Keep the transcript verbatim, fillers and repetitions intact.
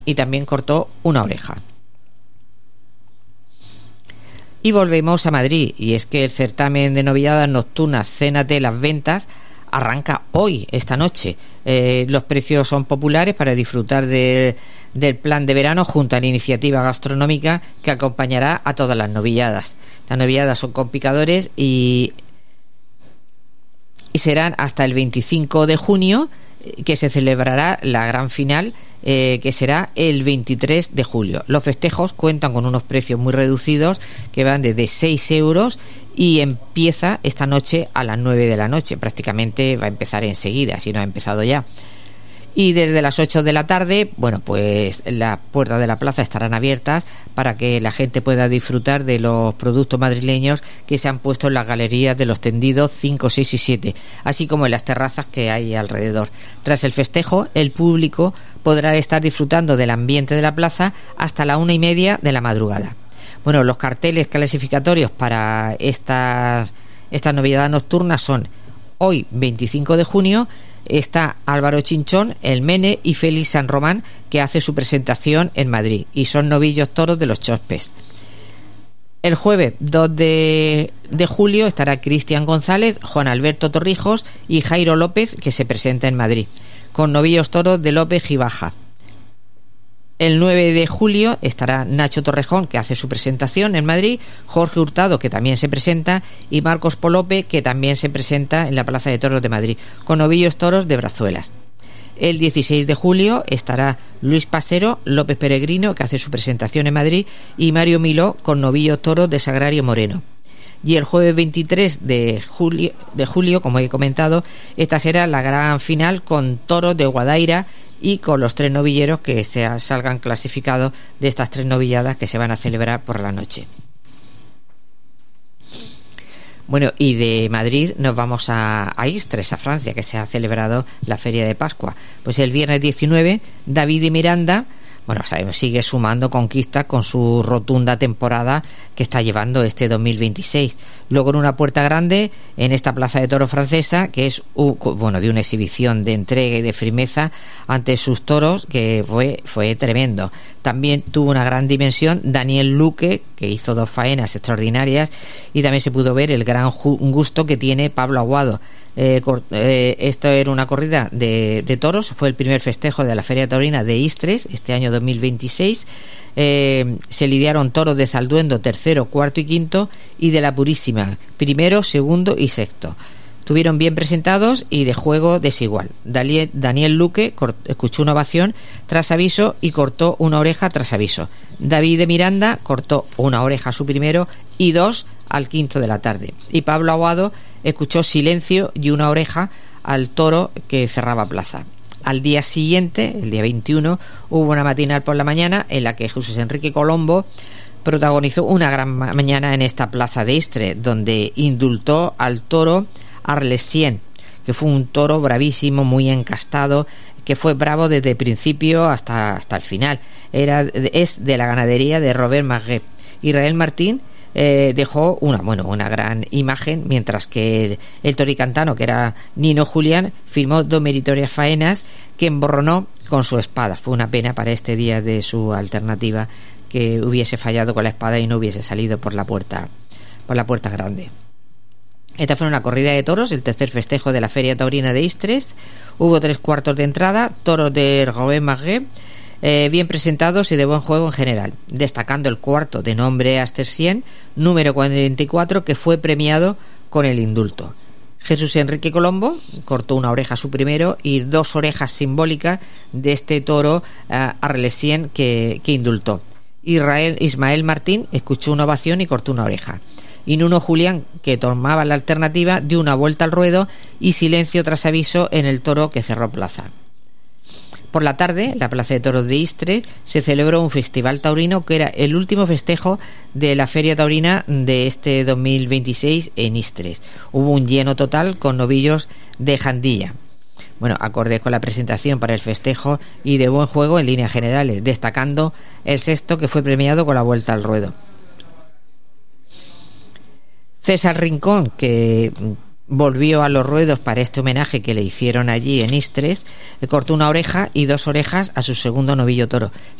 y también cortó una oreja. Y volvemos a Madrid, y es que el certamen de novilladas nocturnas Cénate las Ventas arranca hoy, esta noche. Eh, los precios son populares para disfrutar de, del plan de verano junto a la iniciativa gastronómica que acompañará a todas las novilladas. Estas novilladas son con picadores y, y serán hasta el veinticinco de junio, que se celebrará la gran final, eh, que será el veintitrés de julio. Los festejos cuentan con unos precios muy reducidos que van desde seis euros y empieza esta noche a las nueve de la noche. Prácticamente va a empezar enseguida, si no ha empezado ya. Y desde las ocho de la tarde, bueno, pues las puertas de la plaza estarán abiertas para que la gente pueda disfrutar de los productos madrileños que se han puesto en las galerías de los tendidos cinco, seis y siete, así como en las terrazas que hay alrededor. Tras el festejo, el público podrá estar disfrutando del ambiente de la plaza hasta la una y media de la madrugada. Bueno, los carteles clasificatorios para estas, estas novedades nocturnas son: hoy, veinticinco de junio, está Álvaro Chinchón, El Mene y Félix San Román, que hace su presentación en Madrid, y son novillos toros de los Chospes. El jueves dos de julio estará Cristian González, Juan Alberto Torrijos y Jairo López, que se presenta en Madrid, con novillos toros de López y Baja. El nueve de julio estará Nacho Torrejón, que hace su presentación en Madrid, Jorge Hurtado, que también se presenta, y Marcos Polope, que también se presenta en la Plaza de Toros de Madrid, con novillos toros de Brazuelas. El dieciséis de julio estará Luis Pasero, López Peregrino, que hace su presentación en Madrid, y Mario Miló, con novillos toros de Sagrario Moreno. Y el jueves veintitrés de julio, de julio, como he comentado, esta será la gran final con toros de Guadaira y con los tres novilleros que se salgan clasificados de estas tres novilladas que se van a celebrar por la noche. Bueno, y de Madrid nos vamos a, a Istres, a Francia, que se ha celebrado la Feria de Pascua. Pues el viernes diecinueve, David de Miranda, bueno, sabemos, sigue sumando conquistas con su rotunda temporada que está llevando este dos mil veintiséis. Logró una puerta grande en esta plaza de toros francesa, que es un, bueno, de una exhibición de entrega y de firmeza ante sus toros que fue, fue tremendo. También tuvo una gran dimensión Daniel Luque, que hizo dos faenas extraordinarias, y también se pudo ver el gran gusto que tiene Pablo Aguado. Eh, eh, esto era una corrida de, de toros, fue el primer festejo de la Feria Taurina de Istres este año dos mil veintiséis. Eh, se lidiaron toros de Zalduendo tercero, cuarto y quinto, y de la Purísima primero, segundo y sexto. Estuvieron bien presentados y de juego desigual. Daniel, Daniel Luque cort, escuchó una ovación tras aviso y cortó una oreja tras aviso. David de Miranda cortó una oreja a su primero y dos al quinto de la tarde. Y Pablo Aguado escuchó silencio y una oreja al toro que cerraba plaza. Al día siguiente, el día veintiuno, hubo una matinal por la mañana en la que Jesús Enrique Colombo protagonizó una gran mañana en esta plaza de Istres, donde indultó al toro Arlesien, que fue un toro bravísimo, muy encastado, que fue bravo desde el principio hasta, hasta el final. Era, es de la ganadería de Robert Maguet. Israel Martín eh, dejó una, bueno, una gran imagen, mientras que el, el toricantano, que era Nino Julián, firmó dos meritorias faenas que emborronó con su espada. Fue una pena para este día de su alternativa que hubiese fallado con la espada y no hubiese salido por la puerta, por la puerta grande. Esta fue una corrida de toros, el tercer festejo de la Feria Taurina de Istres. Hubo tres cuartos de entrada, toros de Robert Maguet, eh, bien presentados y de buen juego en general, destacando el cuarto de nombre Astersien, número cuarenta y cuatro, que fue premiado con el indulto. Jesús Enrique Colombo cortó una oreja a su primero y dos orejas simbólicas de este toro uh, Arlesien que, que indultó. Israel, Ismael Martín escuchó una ovación y cortó una oreja. Y Nuno Julián, que tomaba la alternativa, dio una vuelta al ruedo y silencio tras aviso en el toro que cerró plaza. Por la tarde, en la Plaza de Toros de Istres, se celebró un festival taurino que era el último festejo de la Feria Taurina de este dos mil veintiséis en Istres. Hubo un lleno total con novillos de Jandilla. Bueno, acorde con la presentación para el festejo y de buen juego en líneas generales, destacando el sexto, que fue premiado con la vuelta al ruedo. César Rincón, que volvió a los ruedos para este homenaje que le hicieron allí en Istres, le cortó una oreja y dos orejas a su segundo novillo toro.